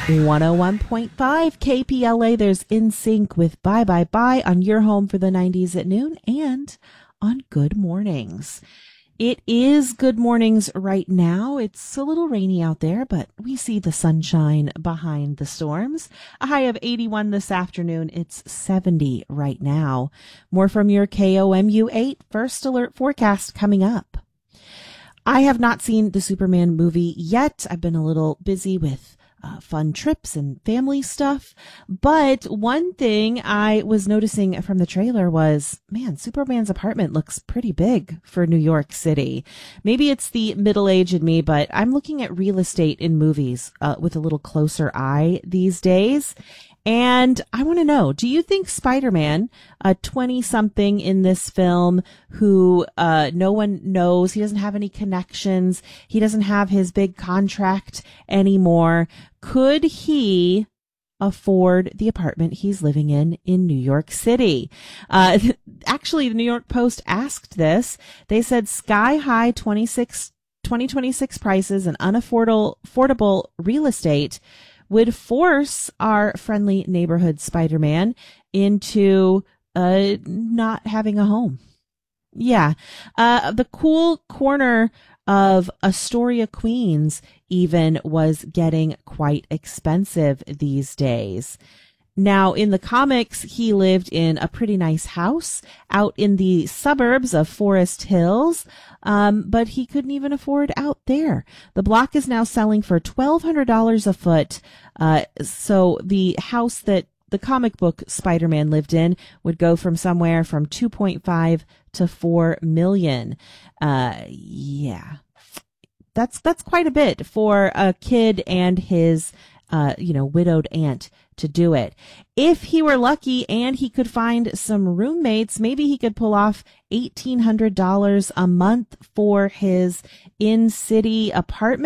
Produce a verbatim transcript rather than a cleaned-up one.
one oh one point five K P L A. There's In Sync with Bye Bye Bye on your home for the nineties at noon and on Good Mornings. It is Good Mornings right now. It's a little rainy out there, but we see the sunshine behind the storms. A high of eighty-one this afternoon. It's seventy right now. More from your K O M U eight First Alert forecast coming up. I have not seen the Superman movie yet. I've been a little busy with Uh, fun trips and family stuff. But one thing I was noticing from the trailer was, man, Superman's apartment looks pretty big for New York City. Maybe it's the middle age in me, but I'm looking at real estate in movies uh, with a little closer eye these days. And I want to know, do you think Spider-Man, a twenty-something in this film who uh no one knows, he doesn't have any connections, he doesn't have his big contract anymore, could he afford the apartment he's living in in New York City? Uh Actually, the New York Post asked this. They said sky-high twenty-six, twenty twenty-six prices and unaffordable affordable real estate would force our friendly neighborhood Spider-Man into uh, not having a home. Yeah. Uh, the cool corner of Astoria, Queens, even was getting quite expensive these days. Now, in the comics, he lived in a pretty nice house out in the suburbs of Forest Hills, um, but he couldn't even afford out there. The block is now selling for twelve hundred dollars a foot. Uh, so the house that the comic book Spider-Man lived in would go from somewhere from two point five to four million. Uh, yeah, that's, that's quite a bit for a kid and his, uh, you know, widowed aunt to do it. If he were lucky and he could find some roommates, maybe he could pull off eighteen hundred dollars a month for his in-city apartment.